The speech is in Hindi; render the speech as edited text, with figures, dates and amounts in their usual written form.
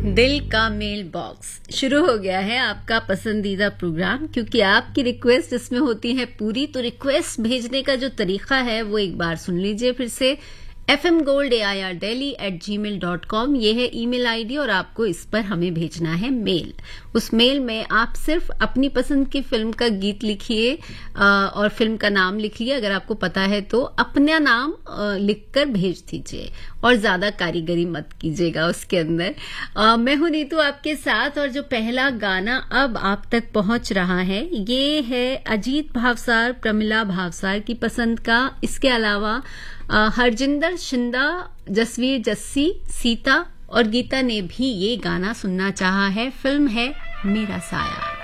दिल का मेल बॉक्स शुरू हो गया है, आपका पसंदीदा प्रोग्राम। क्योंकि आपकी रिक्वेस्ट इसमें होती है पूरी, तो रिक्वेस्ट भेजने का जो तरीका है वो एक बार सुन लीजिए फिर से। fmgoldAIRdelhi@gmail.com ये है ईमेल आईडी और आपको इस पर हमें भेजना है मेल। उस मेल में आप सिर्फ अपनी पसंद की फिल्म का गीत लिखिए और फिल्म का नाम लिखिए, अगर आपको पता है तो अपना नाम लिखकर भेज दीजिए और ज्यादा कारीगरी मत कीजिएगा उसके अंदर। मैं हूं नीतू आपके साथ, और जो पहला गाना अब आप तक पहुंच रहा है ये है अजीत भावसार, प्रमिला भावसार की पसंद का। इसके अलावा हरजिंदर शिंदा, जसवीर जस्सी, सीता और गीता ने भी ये गाना सुनना चाहा है। फिल्म है मेरा साया।